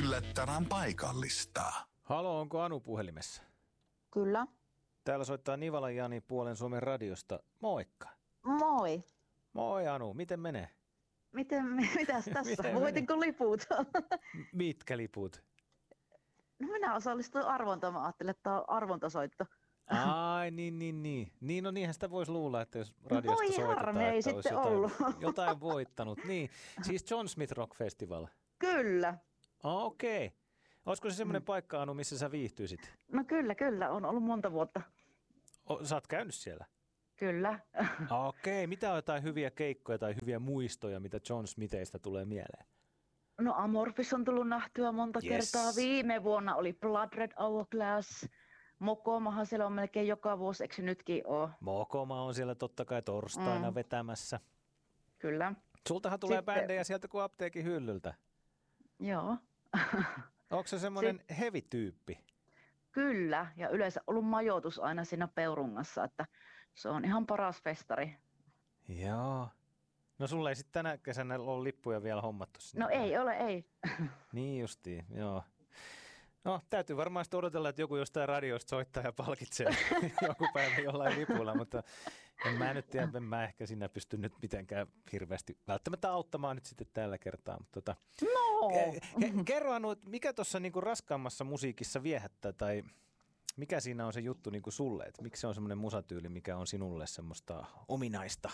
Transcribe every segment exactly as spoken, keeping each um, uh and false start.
Yllättävän paikallista. Halo, onko Anu puhelimessa? Kyllä. Täällä soittaa Nivalan Jani Puolen Suomen radiosta. Moikka. Moi. Moi Anu, miten menee? Miten, mitäs tässä? Miten Voitinko liput? Mitkä liput? No minä osallistuin arvontaan. Mä ajattelin, että tämä on arvontasoitto. Ai niin, niin, niin. Niin, no niinhän sitä voisi luulla, että jos radiosta Voi soitetaan, harmi, ei että olisi sitten jotain, ollut. jotain voittanut. Niin, siis John Smith Rock Festival. Kyllä. Okei. Okay. Olisiko se semmoinen mm. paikka, Anu, missä sä viihtyisit? No kyllä, kyllä. On ollut monta vuotta. O, sä oot käynyt siellä? Kyllä. Okei. Okay. Mitä on jotain hyviä keikkoja tai hyviä muistoja, mitä John Smithistä tulee mieleen? No Amorphis on tullut nähtyä monta Yes. kertaa. Viime vuonna oli Blood Red Hourglass. Mokomahan siellä on melkein joka vuosi, eikö se nytkin ole? Mokoma on siellä totta kai torstaina Mm. vetämässä. Kyllä. Sultahan tulee Sitten- bändejä sieltä kuin apteekin hyllyltä. Joo. Onko se semmoinen heavy-tyyppi? Kyllä, ja yleensä ollut majoitus aina siinä Peurungassa, että se on ihan paras festari. Joo. No sulle ei sitten tänä kesänä ole lippuja vielä hommattu sinne. No ei ole, ei. Niin justiin, joo. No täytyy varmaan sitten odotella, että joku jostain radiosta soittaa ja palkitsee joku päivä jollain lipulla, mutta en mä nyt tiedä, en mä ehkä siinä pysty nyt mitenkään hirveästi välttämättä auttamaan nyt sitten tällä kertaa. Mutta tota, No! ke- kerro Anu, että mikä tuossa niinku raskaammassa musiikissa viehättää tai mikä siinä on se juttu niinku sulle, että miksi se on semmoinen musatyyli, mikä on sinulle semmoista ominaista?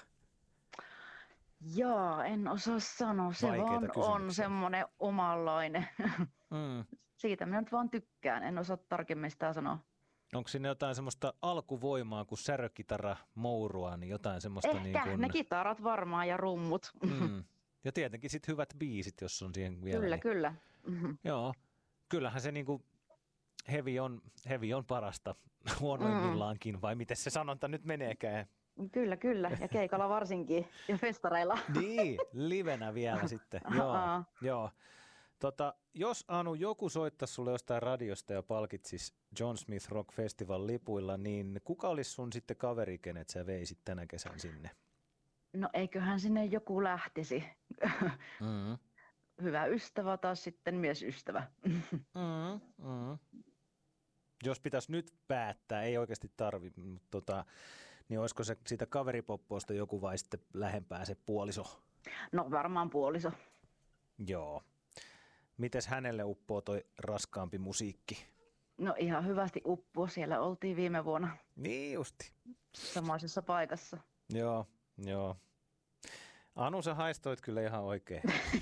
Jaa, en osaa sanoa. Se Vaikeita vaan kysymyksiä. on semmoinen omanlainen. Mm. Siitä minä nyt vaan tykkään. En osaa tarkemmin sitä sanoa. Onko siinä jotain semmoista alkuvoimaa, kun särökitara mourua, niin jotain semmoista Ehkä niin kuin... ne kitarat varmaan ja rummut. Mm. Ja tietenkin sitten hyvät biisit, jos on siihen vielä. Kyllä, niin... kyllä. Mhm. Joo, kyllähän se niinku heavy on, heavy on parasta huonoimmillaankin, vai miten se sanonta nyt meneekään? Kyllä, kyllä. Ja keikalla varsinkin. Ja festareilla. Niin, livenä vielä sitten. Joo, Aa. joo. Tota, jos Anu joku soittaisi sulle jostain radiosta ja palkitsisi John Smith Rock Festival lipuilla, niin kuka olisi sun sitten kaveri, kenet sä veisit tänä kesän sinne? No eiköhän sinne joku lähtisi. Mm. Hyvä ystävä tai sitten miesystävä. Mm, mm. Jos pitäisi nyt päättää, ei oikeasti tarvi, mutta tota, niin olisiko se siitä kaveripoppoosta joku vai sitten lähempää se puoliso? No varmaan puoliso. Joo. Mites hänelle uppoo toi raskaampi musiikki? No ihan hyvästi uppua. Siellä oltiin viime vuonna Niin justi. samaisessa paikassa. Joo, joo. Anu, sä haistoit kyllä ihan oikein.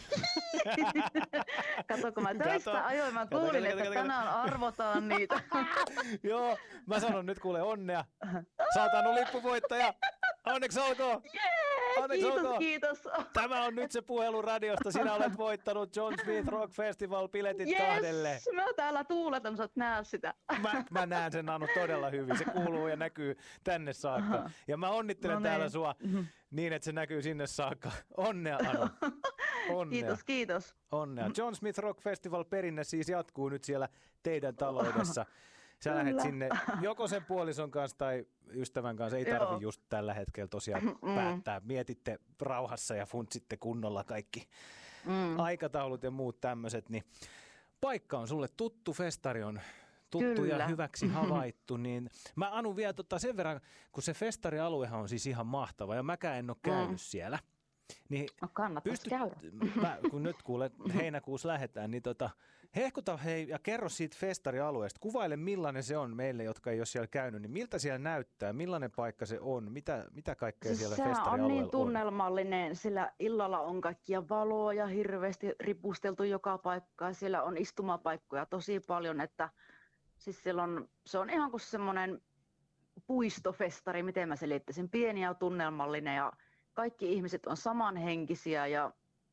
Kato, kun mä töistä Kato. ajoin, mä Kato, kuulin, kato, että kato, kato. tänään arvotaan niitä. Joo, mä sanon nyt kuule onnea. Sä oot Anu lippuvoittaja. Onneksi olkoon. Jee, Onneksi kiitos, olkoon. kiitos. Tämä on nyt se puhelu radiosta. Sinä olet voittanut John Smith Rock Festival -biletit kahdelle. Yes, mä täällä tuuletan, sä oot näe sitä. Mä, mä näen sen, Anu, todella hyvin. Se kuuluu ja näkyy tänne saakka. Ja mä onnittelen No niin. täällä sua niin, että se näkyy sinne saakka. Onnea, Anu. Onnea. Kiitos, kiitos. Onnea. John Smith Rock Festival -perinne siis jatkuu nyt siellä teidän taloudessa. Sä Kyllä. lähdet sinne joko sen puolison kanssa tai ystävän kanssa. Ei tarvi Joo. just tällä hetkellä tosiaan päättää. Mietitte rauhassa ja funtsitte kunnolla kaikki Mm. aikataulut ja muut tämmöiset. Niin paikka on sulle tuttu, festari on tuttu Kyllä. ja hyväksi havaittu. Niin mä Anu vielä tota sen verran, kun se festarialuehan on siis ihan mahtava ja mäkään en ole käynyt Mm. siellä. Niin No kannattaisi käydä. mä, kun nyt kuulet, heinäkuussa lähdetään, niin tota, hehkuta hei ja kerro siitä festarialueesta. Kuvaile millainen se on meille, jotka ei ole siellä käynyt, niin miltä siellä näyttää, millainen paikka se on, mitä, mitä kaikkea Siis siellä sehän on festarialueella niin on. tunnelmallinen, sillä illalla on kaikkia valoja hirveästi ripusteltu joka paikkaan. Siellä on istumapaikkoja tosi paljon, että siis siellä on, se on ihan kuin semmoinen puistofestari, miten mä selittäisin, pieni ja tunnelmallinen ja kaikki ihmiset on samanhenkisiä ja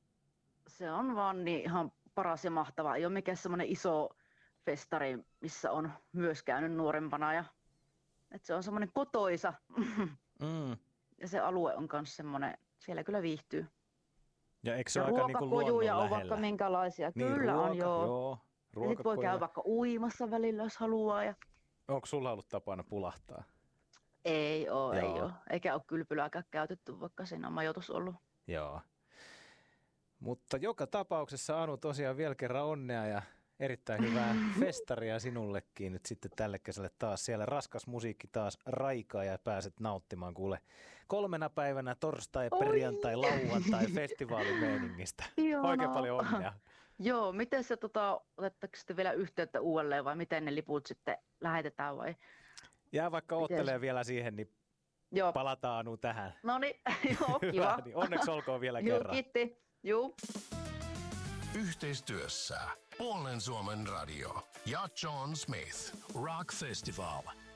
se on vaan niin ihan paras ja mahtavaa. Ei ole mikään semmoinen iso festari, missä on myös käynyt nuorempana ja että se on semmoinen kotoisa. Mm. Ja se alue on myös semmoinen, siellä kyllä viihtyy. Ja eikö se Ja ole aika niin kuin luonnon ruokakojuja on lähellä? vaikka minkälaisia. Niin, Kyllä ruoka, on, joo. joo Ja sit voi käydä vaikka uimassa välillä, jos haluaa. Ja... Onko sulla ollut tapana pulahtaa? Ei oo, Joo. ei oo. Eikä ole kylpylääkään käytetty, vaikka siinä on majoitus ollut. Joo. Mutta joka tapauksessa Anu tosiaan vielä kerran onnea ja Erittäin hyvää festaria sinullekin nyt sitten tälle kesälle taas. Siellä raskas musiikki taas raikaa ja pääset nauttimaan kuule kolmena päivänä torstai, perjantai, lauantai festivaalimeiningistä. Oikein paljon onnea. Joo, miten se tota, otettaisiin sitten vielä yhteyttä uudelleen vai miten ne liput sitten lähetetään vai? Jää vaikka oottelee se vielä siihen, niin joo. Palataan Anu tähän. No niin, joo, kiva. Niin onneksi olkoon vielä Joo, kerran. kiitti. Joo. Yhteistyössä Pohjois Suomen Radio ja John Smith Rock Festival.